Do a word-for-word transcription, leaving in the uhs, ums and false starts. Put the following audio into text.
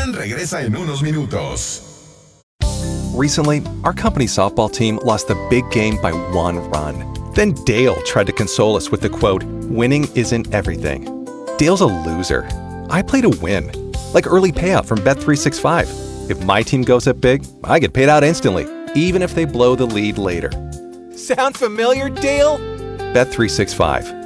Fran regresa en unos minutos. Recently, our company softball team lost the big game by one run. Then Dale tried to console us with the quote, "Winning isn't everything." Dale's a loser. I play to win. Like early payout from Bet three sixty-five. If my team goes up big, I get paid out instantly, even if they blow the lead later. Sound familiar, Dale? Bet three sixty-five.